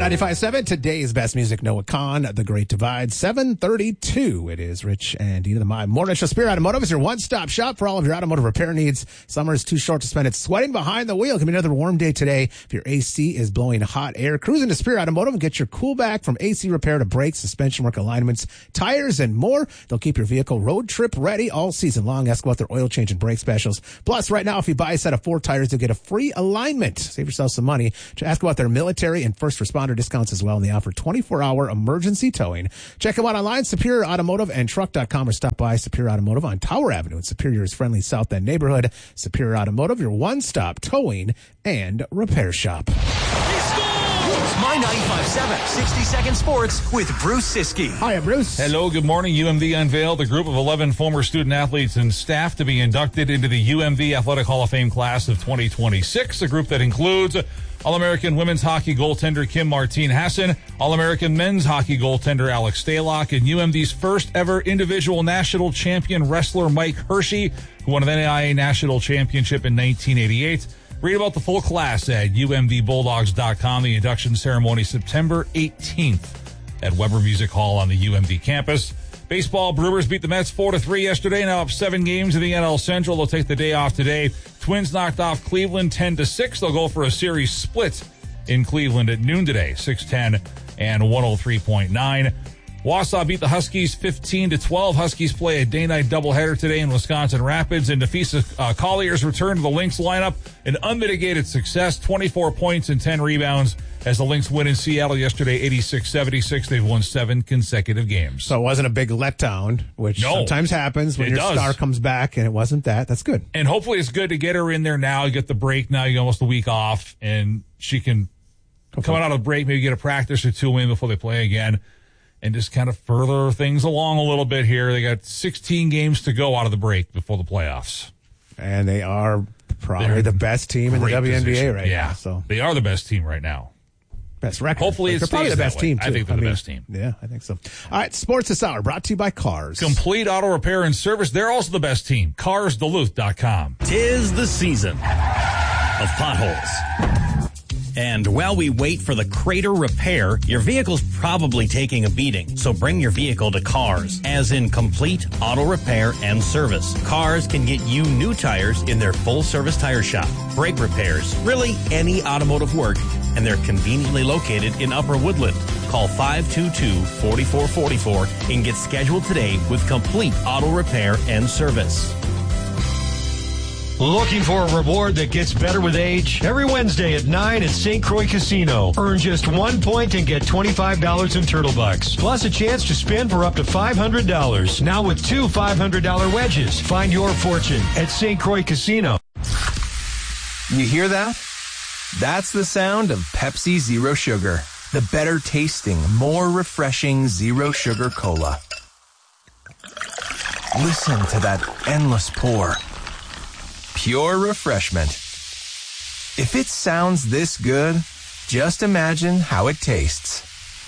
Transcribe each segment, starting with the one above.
95.7, today's best music, Noah Khan, The Great Divide, 7:32. It is Rich and Dina, the My Morning Show. Superior Automotive is your one-stop shop for all of your automotive repair needs. Summer is too short to spend it sweating behind the wheel. It can be another warm day today if your AC is blowing hot air. Cruise into Superior Automotive and get your cool back from AC repair to brakes, suspension work, alignments, tires, and more. They'll keep your vehicle road trip ready all season long. Ask about their oil change and brake specials. Plus, right now, if you buy a set of 4 tires, you'll get a free alignment. Save yourself some money. Ask about their military and first responder discounts as well, and they offer 24-hour emergency towing. Check them out online, Superior Automotive and Truck.com, or stop by Superior Automotive on Tower Avenue in Superior's friendly South End neighborhood. Superior Automotive, your one-stop towing and repair shop. It's My 95.7 60-second sports with Bruce Siskey. Hi, I'm Bruce. Hello, good morning. UMD unveiled a group of 11 former student athletes and staff to be inducted into the UMD Athletic Hall of Fame class of 2026, a group that includes All-American women's hockey goaltender Kim Martine Hassan, All-American men's hockey goaltender Alex Stalock, and UMD's first ever individual national champion wrestler Mike Hershey, who won an NAIA national championship in 1988. Read about the full class at umdbulldogs.com. The induction ceremony September 18th at Weber Music Hall on the UMD campus. Baseball, Brewers beat the Mets 4-3 yesterday, now up 7 games in the NL Central. They'll take the day off today. Twins knocked off Cleveland 10-6. They'll go for a series split in Cleveland at noon today, 610 and 103.9. Wausau beat the Huskies 15-12. Huskies play a day-night doubleheader today in Wisconsin Rapids. And Nafisa Collier's return to the Lynx lineup, an unmitigated success, 24 points and 10 rebounds as the Lynx win in Seattle yesterday, 86-76. They've won 7 consecutive games. So it wasn't a big letdown, which sometimes happens when your star comes back, and it wasn't that. That's good. And hopefully it's good to get her in there now. You get the break now. You get almost a week off, and she can come out of the break, maybe get a practice or 2 in before they play again, and just kind of further things along a little bit here. They got 16 games to go out of the break before the playoffs. And they are probably the best team in the WNBA right now. So they are the best team right now. Best record. Hopefully it's probably the best team, too. I think they're the best team. Yeah, I think so. All right, Sports this hour brought to you by Cars. Complete auto repair and service. They're also the best team. CarsDuluth.com. 'Tis the season of potholes. And while we wait for the crater repair, your vehicle's probably taking a beating. So bring your vehicle to Cars, as in complete auto repair and service. Cars can get you new tires in their full-service tire shop, brake repairs, really any automotive work, and they're conveniently located in Upper Woodland. Call 522-4444 and get scheduled today with complete auto repair and service. Looking for a reward that gets better with age? Every Wednesday at 9 at St. Croix Casino. Earn just 1 point and get $25 in Turtle Bucks. Plus a chance to spin for up to $500. Now with 2 $500 wedges. Find your fortune at St. Croix Casino. You hear that? That's the sound of Pepsi Zero Sugar. The better tasting, more refreshing Zero Sugar Cola. Listen to that endless pour. Pure refreshment. If it sounds this good, just imagine how it tastes.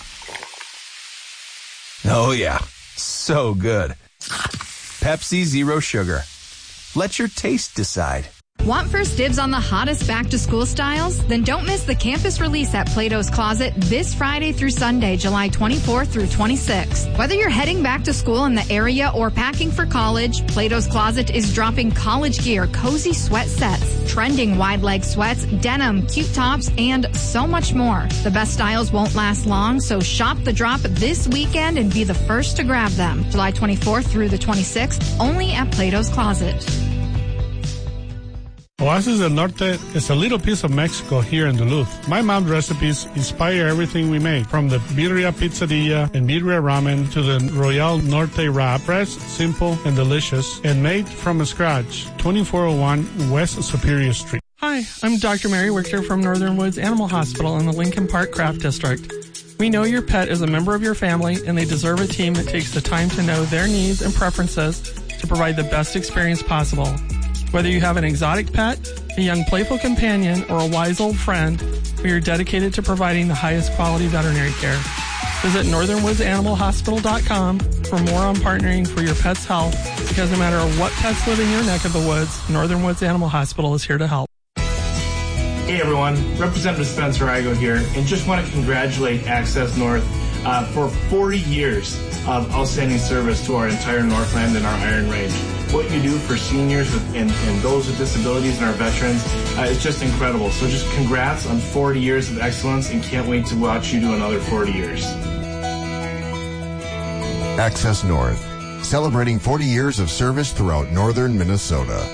Oh yeah, so good. Pepsi Zero Sugar. Let your taste decide. Want first dibs on the hottest back-to-school styles? Then don't miss the campus release at Plato's Closet this Friday through Sunday, July 24th through 26th. Whether you're heading back to school in the area or packing for college, Plato's Closet is dropping college gear, cozy sweat sets, trending wide-leg sweats, denim, cute tops, and so much more. The best styles won't last long, so shop the drop this weekend and be the first to grab them. July 24th through the 26th, only at Plato's Closet. Oasis del Norte is a little piece of Mexico here in Duluth. My mom's recipes inspire everything we make, from the Birria Pizzadilla and Birria Ramen to the Royal Norte wrap. Fresh, simple, and delicious, and made from scratch. 2401 West Superior Street. Hi, I'm Dr. Mary Wichter from Northern Woods Animal Hospital in the Lincoln Park Craft District. We know your pet is a member of your family, and they deserve a team that takes the time to know their needs and preferences to provide the best experience possible. Whether you have an exotic pet, a young playful companion, or a wise old friend, we are dedicated to providing the highest quality veterinary care. Visit northernwoodsanimalhospital.com for more on partnering for your pet's health, because no matter what pets live in your neck of the woods, Northern Woods Animal Hospital is here to help. Hey everyone, Representative Spencer Igo here, and just want to congratulate Access North for 40 years of outstanding service to our entire Northland and our Iron Range. What you do for seniors and those with disabilities and our veterans is just incredible. So just congrats on 40 years of excellence, and can't wait to watch you do another 40 years. Access North, celebrating 40 years of service throughout northern Minnesota.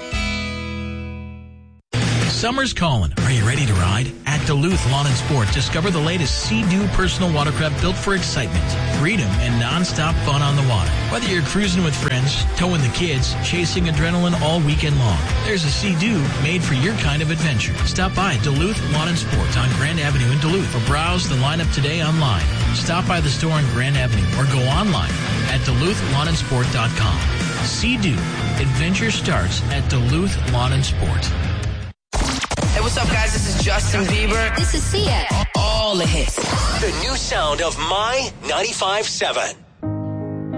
Summer's calling. Are you ready to ride? At Duluth Lawn and Sport, discover the latest Sea-Doo personal watercraft built for excitement, freedom, and non-stop fun on the water. Whether you're cruising with friends, towing the kids, chasing adrenaline all weekend long, there's a Sea-Doo made for your kind of adventure. Stop by Duluth Lawn and Sport on Grand Avenue in Duluth, or browse the lineup today online. Stop by the store on Grand Avenue or go online at DuluthLawnandSport.com. Sea-Doo. Adventure starts at Duluth Lawn and Sport. Hey, what's up, guys? This is Justin Bieber. This is Sia. All the hits. The new sound of My 95.7.